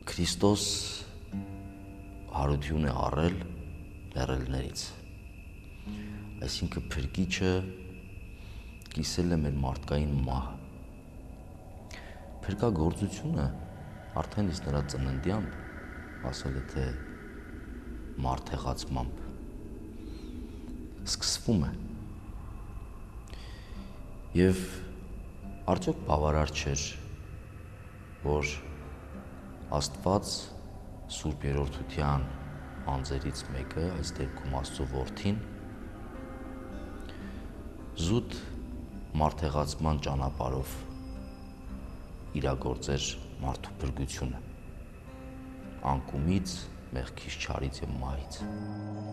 Քրիստոս հարություն է առել լեռելներից, այսինքն փրկիչը կիսել է մեր մարդկային մահը։ Փրկագործությունը արդեն իսկ նրա ծննդյամբ ասել է թե մարդեղացմամբ սկսվում է։ Եվ արդյոք բավարար չէր, որ Աստված Սուրբ Երրորդության անձերից մեկը, այս դեպքում Աստծո Որդին, զուտ մարդեղացման ճանապարհով իրագործեր մարդու փրկությունը անկումից, մեղքից, չարից եւ մահից։